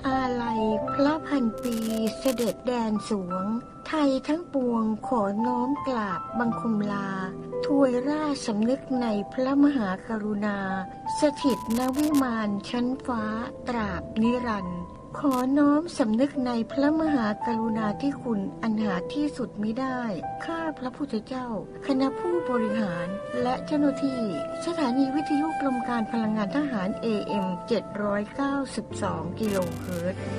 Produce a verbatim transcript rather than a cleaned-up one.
อาลัยพระพันปีเสด็จแดนสวงไทยทั้งปวงขอน้อมกราบบังคมลาถวยราชสำนึกในพระมหากรุณาสถิตณวิมานชั้นฟ้าตราบนิรันดร์ขอน้อมสำนึกในพระมหากรุณาธิคุณอันหาที่สุดมิได้ข้าพระพุทธเจ้าคณะผู้บริหารและเจ้าหน้าที่สถานีวิทยุกรมการพลังงานทหาร เอ เอ็ม เจ็ดร้อยเก้าสิบสอง กิโลเฮิรตซ์